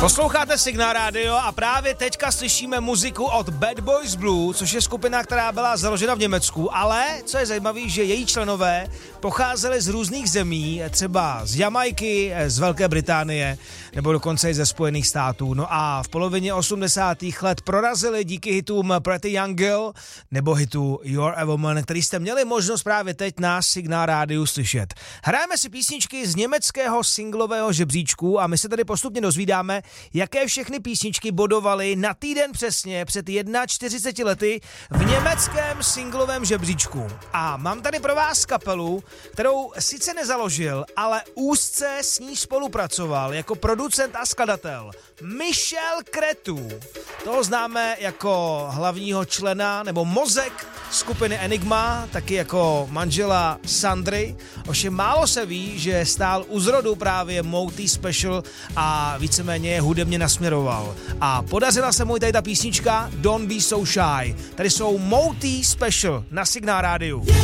Posloucháte Signál Radio a právě teďka slyšíme muziku od Bad Boys Blue, což je skupina, která byla založena v Německu, ale co je zajímavé, že její členové pocházeli z různých zemí, třeba z Jamajky, z Velké Británie nebo dokonce i ze Spojených států. No a v polovině 80. let prorazili díky hitům Pretty Young Girl nebo hitu You're a Woman, který jste měli možnost právě teď na Signál Rádiu slyšet. Hrajeme si písničky z německého singlového žebříčku a my se tady postupně dozvídáme, jaké všechny písničky bodovaly na týden přesně před 41 lety v německém singlovém žebříčku. A mám tady pro vás kapelu, kterou sice nezaložil, ale úzce s ní spolupracoval jako producent a skladatel. Michel Cretu. Toho známe jako hlavního člena nebo mozek skupiny Enigma, taky jako manžela Sandry. Ovšem málo se ví, že stál u zrodu právě Mouty Special a víceméně je hudebně nasměroval. A podařila se mu tady ta písnička Don't Be So Shy. Tady jsou Mouty Special na Signál Rádiu.